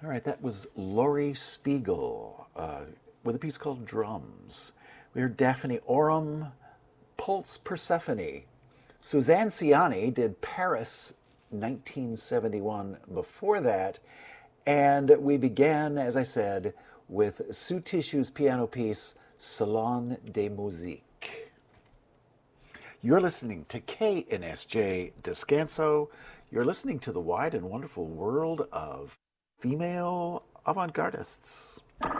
All right, that was Laurie Spiegel with a piece called Drums. We heard Daphne Oram, Pulse Persephone. Suzanne Ciani did Paris 1971 before that. And we began, as I said, with Sue Tissue's piano piece, Salon de Musique. You're listening to KNSJ Descanso. You're listening to the wide and wonderful world of female avant-gardists.